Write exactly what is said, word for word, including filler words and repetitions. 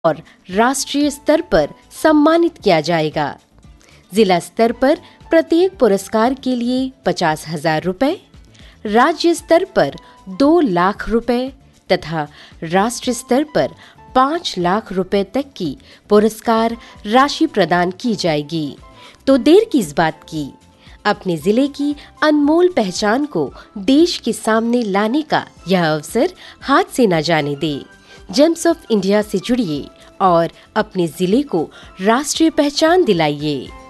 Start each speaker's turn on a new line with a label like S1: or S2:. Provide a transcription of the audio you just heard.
S1: और राष्ट्रीय स्तर पर सम्मानित किया जाएगा। जिला स्तर पर प्रत्येक पुरस्कार के लिए पचास हजार रुपए, राज्य स्तर पर दो लाख रुपए तथा राष्ट्रीय स्तर पर पाँच लाख रुपए तक की पुरस्कार राशि प्रदान की जाएगी। तो देर किस बात की, अपने जिले की अनमोल पहचान को देश के सामने लाने का यह अवसर हाथ से न जाने दे। जेम्स ऑफ इंडिया से जुड़िए और अपने जिले को राष्ट्रीय पहचान दिलाइए।